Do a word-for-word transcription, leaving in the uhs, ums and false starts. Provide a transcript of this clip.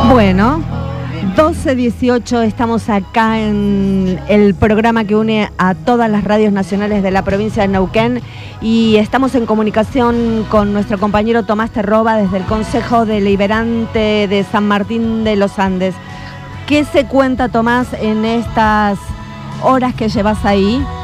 Bueno, doce dieciocho, estamos acá en el programa que une a todas las radios nacionales de la provincia de Neuquén y estamos en comunicación con nuestro compañero Tomás Terroba desde el Consejo Deliberante de San Martín de los Andes. ¿Qué se cuenta, Tomás, en estas horas que llevas ahí?